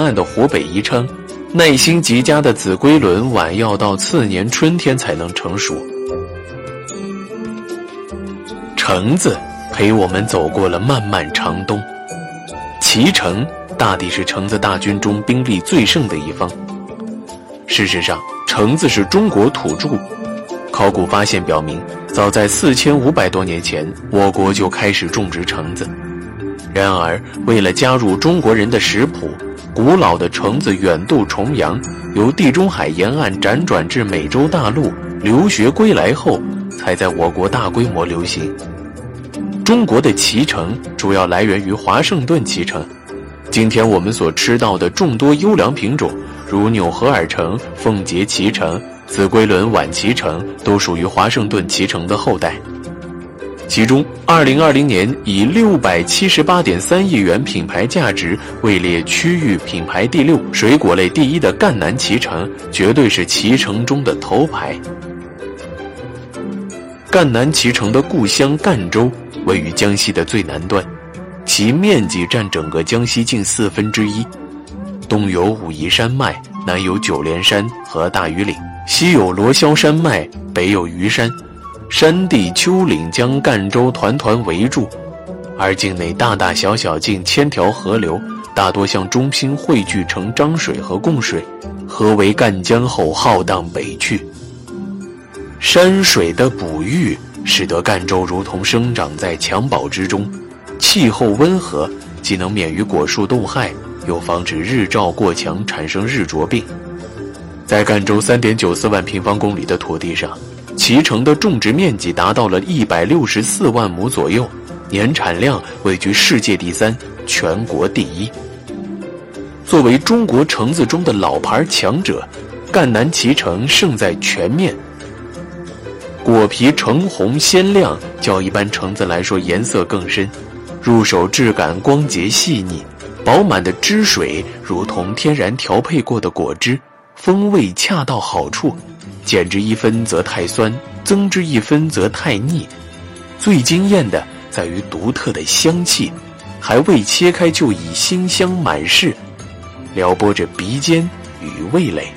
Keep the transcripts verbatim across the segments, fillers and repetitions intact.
岸的湖北宜昌，耐心极佳的紫龟轮晚要到次年春天才能成熟。橙子陪我们走过了漫漫长冬，脐橙大抵是橙子大军中兵力最盛的一方。事实上，橙子是中国土著。考古发现表明，早在四千五百多年前，我国就开始种植橙子。然而，为了加入中国人的食谱，古老的橙子远渡重洋，由地中海沿岸辗转至美洲大陆，留学归来后，才在我国大规模流行。中国的脐橙主要来源于华盛顿脐橙。今天我们所吃到的众多优良品种，如纽荷尔橙、凤节脐橙、紫龟轮晚脐橙，都属于华盛顿脐橙的后代。其中二零二零年以六百七十八点三亿元品牌价值位列区域品牌第六、水果类第一的赣南脐橙，绝对是脐橙中的头牌。赣南脐橙的故乡赣州位于江西的最南端，其面积占整个江西近四分之一。东有武夷山脉，南有九连山和大庾岭，西有罗霄山脉，北有虞山。山地丘陵将赣州团团围住，而境内大大小小近千条河流，大多向中心汇聚成漳水和贡水，合为赣江后浩荡北去。山水的哺育使得赣州如同生长在襁褓之中，气候温和，既能免于果树冻害，又防止日照过强产生日灼病。在赣州 三点九四万平方公里的土地上，脐橙的种植面积达到了一百六十四万亩左右，年产量位居世界第三，全国第一。作为中国橙子中的老牌强者，赣南脐橙胜在全面。果皮橙红鲜亮，较一般橙子来说颜色更深，入手质感光洁细腻，饱满的汁水如同天然调配过的果汁，风味恰到好处，减之一分则太酸，增之一分则太腻。最惊艳的在于独特的香气，还未切开就已馨香满室，撩拨着鼻尖与味蕾。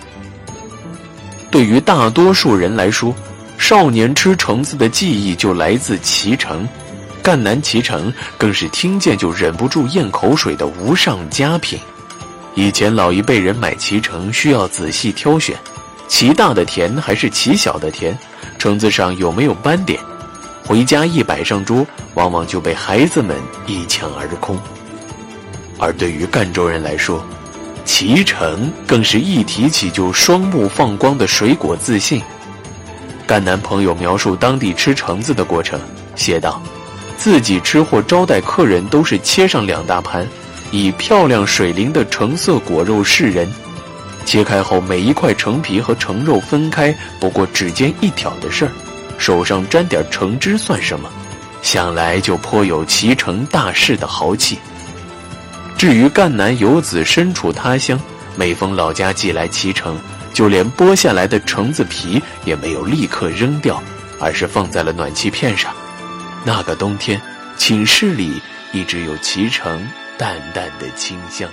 对于大多数人来说，少年吃橙子的记忆就来自脐橙，赣南脐橙更是听见就忍不住咽口水的无上佳品。以前老一辈人买脐橙需要仔细挑选，脐大的甜还是脐小的甜，橙子上有没有斑点，回家一摆上桌，往往就被孩子们一抢而空。而对于赣州人来说，脐橙更是一提起就双目放光的水果自信。赣南朋友描述当地吃橙子的过程，写道：自己吃或招待客人都是切上两大盘，以漂亮水灵的橙色果肉示人。切开后每一块橙皮和橙肉分开不过指尖一挑的事儿，手上沾点橙汁算什么？想来就颇有脐橙大士的豪气。至于赣南游子身处他乡，每逢老家寄来脐橙，就连剥下来的橙子皮也没有立刻扔掉，而是放在了暖气片上。那个冬天，寝室里一直有脐橙淡淡的清香。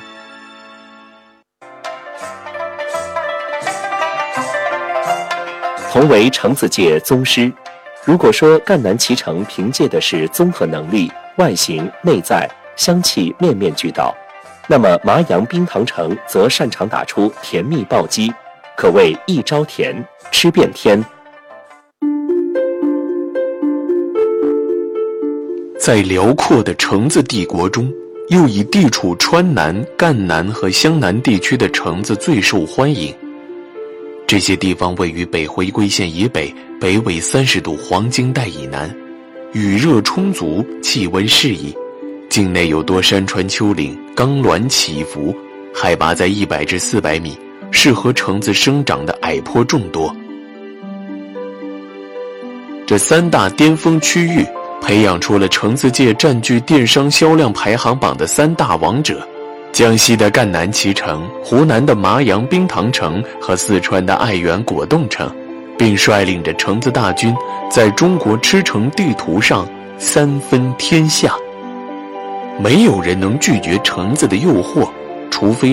同为橙子界宗师，如果说赣南脐橙凭借的是综合能力、外形、内在、香气面面俱到，那么麻阳冰糖橙则擅长打出甜蜜暴击，可谓一招甜，吃遍天。 在辽阔的橙子帝国中，又以地处川南、赣南和湘南地区的橙子最受欢迎。这些地方位于北回归线以北，北纬三十度黄金带以南，雨热充足，气温适宜。境内有多山川丘陵，冈峦起伏，海拔在一百至四百米，适合橙子生长的矮坡众多。这三大巅峰区域培养出了橙子界占据电商销量排行榜的三大王者：江西的赣南脐橙、湖南的麻阳冰糖橙和四川的爱媛果冻橙，并率领着橙子大军在中国吃橙地图上三分天下。没有人能拒绝橙子的诱惑，除非